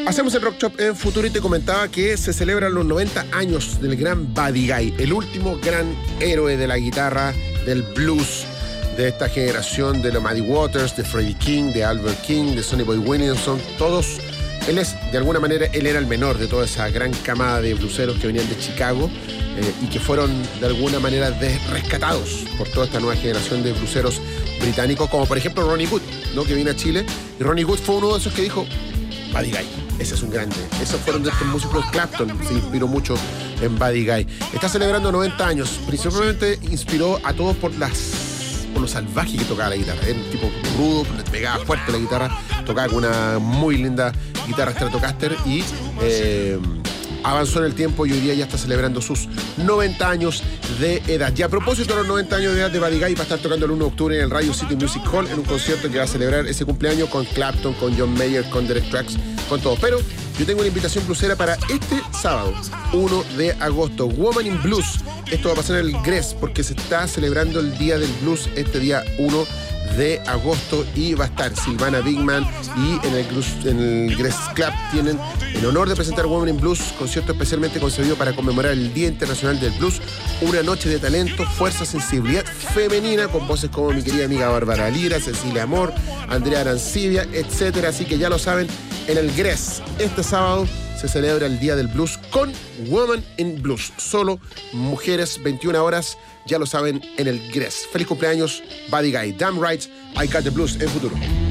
Hacemos el Rock Shop en Futuro y te comentaba que se celebran los 90 años del gran Buddy Guy, el último gran héroe de la guitarra, del blues, de esta generación de los Muddy Waters, de Freddie King, de Albert King, de Sonny Boy Williamson, todos. De alguna manera, él era el menor de toda esa gran camada de blueseros que venían de Chicago y que fueron de alguna manera rescatados por toda esta nueva generación de bluseros británicos, como por ejemplo Ronnie Wood, ¿no? Que vino a Chile, y Ronnie Wood fue uno de esos que dijo: Buddy Guy, ese es un grande. Esos fueron de estos músicos. Clapton se inspiró mucho en Buddy Guy. Está celebrando 90 años. Principalmente inspiró a todos por lo salvaje que tocaba la guitarra. Era un tipo rudo, pegaba fuerte la guitarra, tocaba con una muy linda guitarra Stratocaster y avanzó en el tiempo y hoy día ya está celebrando sus 90 años de edad. Y a propósito de los 90 años de edad de Buddy Guy, va a estar tocando el 1 de octubre en el Radio City Music Hall en un concierto que va a celebrar ese cumpleaños con Clapton, con John Mayer, con Derek Trucks, con todo. Pero yo tengo una invitación bluesera para este sábado, 1 de agosto. Woman in Blues. Esto va a pasar en el Gress porque se está celebrando el Día del Blues este día 1 de agosto y va a estar Silvana Bigman y en el Gress Club tienen el honor de presentar Women in Blues, concierto especialmente concebido para conmemorar el Día Internacional del Blues, una noche de talento, fuerza, sensibilidad femenina con voces como mi querida amiga Bárbara Lira, Cecilia Amor, Andrea Arancibia, etcétera. Así que ya lo saben, en el Gress este sábado se celebra el Día del Blues con Woman in Blues. Solo mujeres, 21 horas, ya lo saben, en el Gress. Feliz cumpleaños, Buddy Guy. Damn right, I got the blues en Futuro.